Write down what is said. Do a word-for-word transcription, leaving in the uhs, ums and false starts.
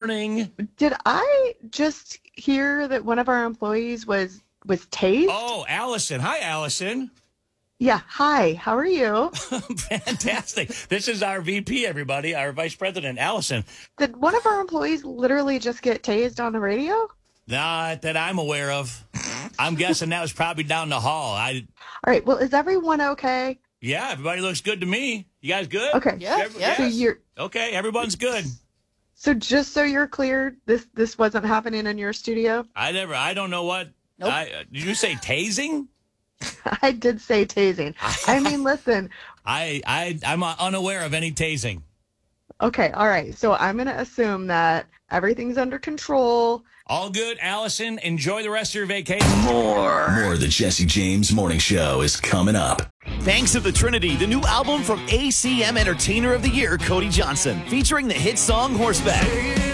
morning. Did I just hear that one of our employees was was tased? Oh, Allison. Hi, Allison. Yeah. Hi. How are you? Fantastic. This is our V P, everybody, our Vice President, Allison. Did one of our employees literally just get tased on the radio? Not that I'm aware of. I'm guessing that was probably down the hall. I. All right. Well, is everyone okay? Yeah, everybody looks good to me. You guys good? Okay. Yeah, yeah. So you're Okay, everyone's good. so just so you're clear, this this wasn't happening in your studio. I never, I don't know what. Nope. I, uh, did you say tasing? I did say tasing. I mean, listen. I, I, I'm uh, unaware of any tasing. Okay. All right. So I'm going to assume that everything's under control. All good, Allison. Enjoy the rest of your vacation. More. More of the Jesse James Morning Show is coming up. Thanks to the Trinity, the new album from A C M Entertainer of the Year, Cody Johnson, featuring the hit song Horseback.